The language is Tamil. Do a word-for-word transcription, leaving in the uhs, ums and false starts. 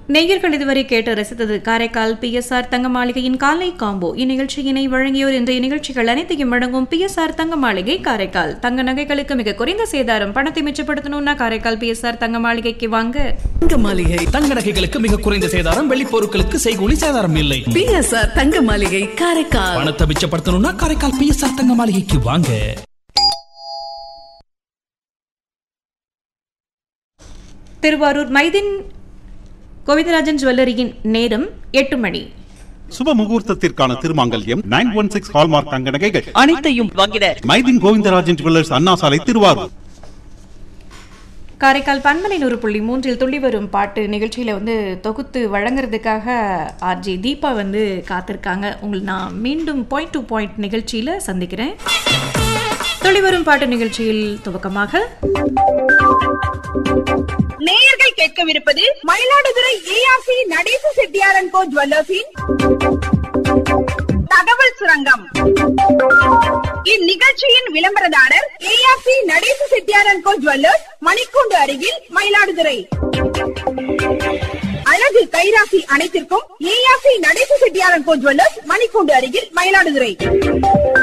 நேயர்கள் இதுவரை கேட்டு ரசித்தது காரைக்கால் பி எஸ் ஆர் தங்க மாளிகையின் காலை காம்போ. இந்நிகழ்ச்சியினை வழங்கியோர் இன்றைய நிகழ்ச்சிகள் அனைத்தையும் வழங்கும் பி எஸ் ஆர் தங்க மாளிகை காரைக்கால். தங்க நகைகளுக்கு மிக குறைந்த சேதாரம். பணத்தை மிச்சப்படுத்தணும்னா காரைக்கால் பி எஸ் ஆர் தங்க மாளிகைக்கு வாங்க. தங்க மாளிகை தங்க நகைகளுக்கு மிக குறைந்த சேதாரம். வெள்ளி பொருட்களுக்கு செய்கூலி சேதாரம் இல்லை. பி எஸ் ஆர் தங்க மாளிகை காரைக்கால். பணத்தை மிச்சப்படுத்தணும்னா காரைக்கால் பி எஸ் ஆர் தங்க மாளிகைக்கு வாங்க. திருவாரூர் மைதின் கோவிந்தராஜன் ஜுவல்லரியின் நேரம் எட்டு மணி. சுப முகூர்த்தத்திற்கான திருமாங்கல்யம் நைன் ஒன் சிக்ஸ் ஹால்மார்க் தங்க நகைகள் அனைத்தையும் வாங்கிட மைதின் கோவிந்தராஜன் ஜுவல்லர்ஸ், அண்ணா சாலை, திருவாரூர். காரைக்கால் பன்மலை நூறு புள்ளி மூன்றில் துள்ளி வரும் பாட்டு நிகழ்ச்சியில் வந்து தொகுத்து வழங்குறதுக்காக ஆர்ஜி தீபா வந்து காத்திருக்காங்க. உங்களை நான் மீண்டும் பாயிண்ட் டு பாயிண்ட் நிகழ்ச்சியில் சந்திக்கிறேன். துள்ளி வரும் பாட்டு நிகழ்ச்சியில் துவக்கமாக நேயர்கள் கேட்கவிருப்பது மயிலாடுதுறை ஏஆர்சி நடேச செட்டியார் அண்ட் கோ ஜுவல்லர்ஸின் தகவல் சுரங்கம். இந்நிகழ்ச்சியின் விளம்பரதாரர் ARC Natesa Chettiar and go jewellers, மணிக்கூண்டு அருகில், மயிலாடுதுறை. அழகு கைராசி அனைத்திற்கும் ARC Natesa Chettiar and go jewellers, மணிக்கூண்டு அருகில், மயிலாடுதுறை.